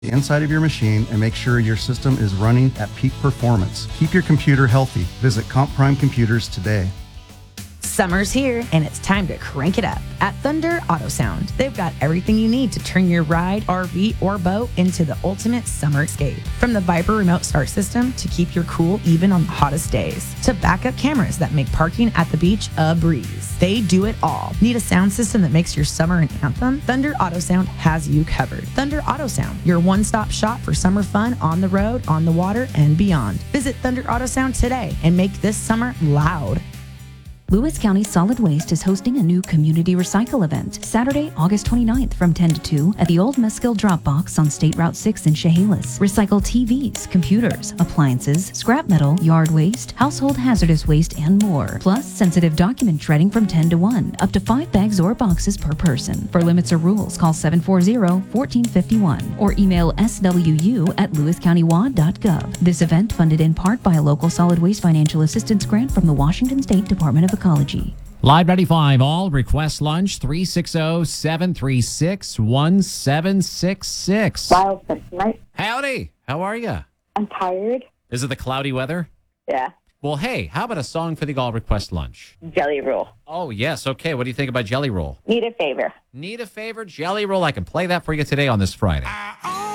the inside of your machine and make sure your system is running at peak performance. Keep your computer healthy. Visit Comp Prime Computers today. Summer's here, and it's time to crank it up. At Thunder Auto Sound, they've got everything you need to turn your ride, RV, or boat into the ultimate summer escape. From the Viper remote start system to keep your cool even on the hottest days, to backup cameras that make parking at the beach a breeze. They do it all. Need a sound system that makes your summer an anthem? Thunder Auto Sound has you covered. Thunder Auto Sound, your one-stop shop for summer fun on the road, on the water, and beyond. Visit Thunder Auto Sound today and make this summer loud. Lewis County Solid Waste is hosting a new community recycle event Saturday, August 29th from 10 to 2 at the Old Mesquite Drop Box on State Route 6 in Chehalis. Recycle TVs, computers, appliances, scrap metal, yard waste, household hazardous waste, and more. Plus, sensitive document shredding from 10 to 1, up to 5 bags or boxes per person. For limits or rules, call 740-1451 or email swu@lewiscountywad.gov. This event funded in part by a local solid waste financial assistance grant from the Washington State Department of Ecology. Live 95 all. Request lunch 360-736-1766. Wild tonight. Howdy. How are you? I'm tired. Is it the cloudy weather? Yeah. Well, hey, how about a song for the all request lunch? Jelly roll. Oh, yes. Okay. What do you think about Jelly Roll? Need a favor. Need a favor? Jelly Roll. I can play that for you today on this Friday.